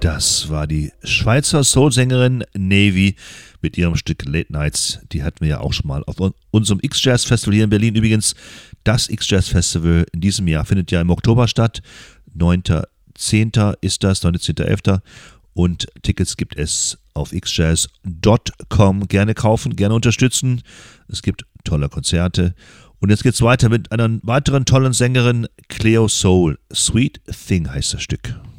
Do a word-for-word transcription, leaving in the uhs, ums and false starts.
Das war die Schweizer Soul-Sängerin Navy mit ihrem Stück Late Nights. Die hatten wir ja auch schon mal auf unserem X-Jazz-Festival hier in Berlin. Übrigens, das X-Jazz-Festival in diesem Jahr findet ja im Oktober statt. neunter zehnter ist das, neunter zehnter elfter Und Tickets gibt es auf x jazz punkt com. Gerne kaufen, gerne unterstützen. Es gibt tolle Konzerte. Und jetzt geht's weiter mit einer weiteren tollen Sängerin, Cleo Soul. Sweet Thing heißt das Stück.